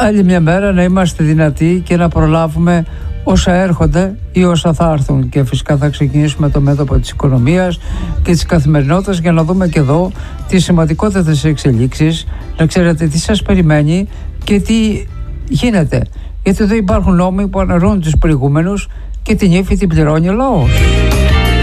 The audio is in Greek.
άλλη μια μέρα να είμαστε δυνατοί και να προλάβουμε όσα έρχονται ή όσα θα έρθουν. Και φυσικά θα ξεκινήσουμε το μέτωπο της οικονομίας και της καθημερινότητας για να δούμε και εδώ τις σημαντικότερες εξελίξεις, να ξέρετε τι σας περιμένει και τι γίνεται. Γιατί εδώ υπάρχουν νόμοι που αναρρώνουν τους προηγούμενους και την ύφη την πληρώνει ο λαός.